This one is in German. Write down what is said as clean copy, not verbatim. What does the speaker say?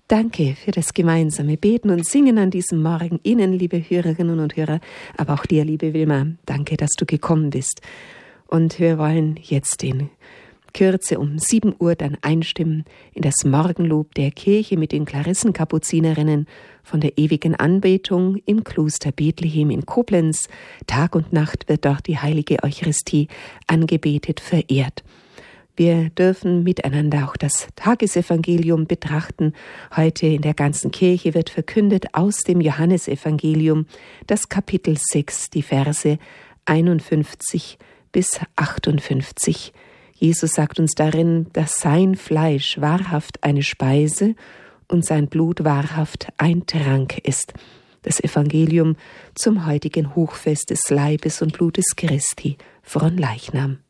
Danke für das gemeinsame Beten und Singen an diesem Morgen. Ihnen, liebe Hörerinnen und Hörer, aber auch dir, liebe Wilma, danke, dass du gekommen bist. Und wir wollen jetzt in Kürze um 7 Uhr dann einstimmen in das Morgenlob der Kirche mit den Klarissenkapuzinerinnen von der ewigen Anbetung im Kloster Bethlehem in Koblenz. Tag und Nacht wird dort die heilige Eucharistie angebetet, verehrt. Wir dürfen miteinander auch das Tagesevangelium betrachten. Heute in der ganzen Kirche wird verkündet aus dem Johannesevangelium das Kapitel 6, die Verse 51 bis 58. Jesus sagt uns darin, dass sein Fleisch wahrhaft eine Speise und sein Blut wahrhaft ein Trank ist. Das Evangelium zum heutigen Hochfest des Leibes und Blutes Christi, Fronleichnam.